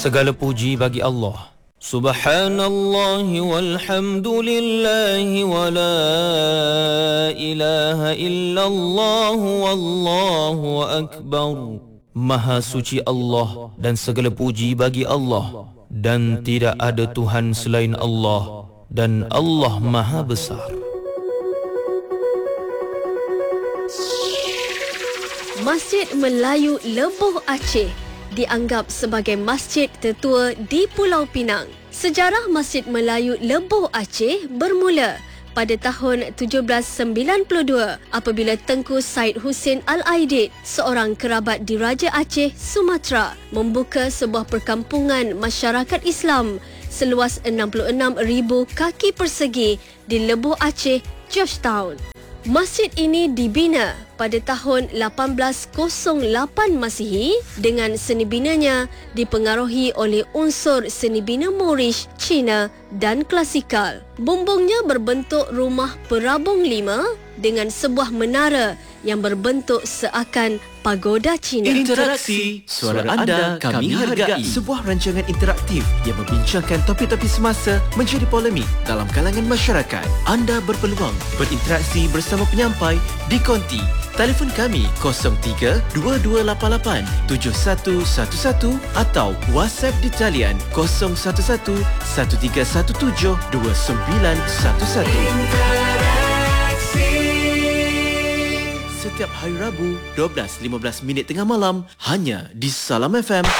Segala puji bagi Allah. Subhanallah walhamdulillah wa la ilaha illallah wallahu akbar. Maha suci Allah dan segala puji bagi Allah, dan tidak ada Tuhan selain Allah, dan Allah Maha Besar. Masjid Melayu Lebuh Aceh dianggap sebagai masjid tertua di Pulau Pinang. Sejarah Masjid Melayu Lebuh Aceh bermula pada tahun 1792 apabila Tengku Said Hussein Al-Aidid, seorang kerabat diraja Aceh, Sumatra, membuka sebuah perkampungan masyarakat Islam seluas 66,000 kaki persegi di Lebuh Aceh, Georgetown. Masjid ini dibina pada tahun 1808 Masihi dengan seni binanya dipengaruhi oleh unsur seni bina Moorish, Cina dan klasikal. Bumbungnya berbentuk rumah perabung 5 dengan sebuah menara yang berbentuk seakan pagoda Cina. Interaksi suara anda kami hargai. Sebuah rancangan interaktif yang membincangkan topik-topik semasa menjadi polemik dalam kalangan masyarakat. Anda berpeluang berinteraksi bersama penyampai di konti. Telefon kami 03-2288-7111 atau WhatsApp di talian 0117-2911. Setiap hari Rabu 12.15 tengah malam hanya di Salam FM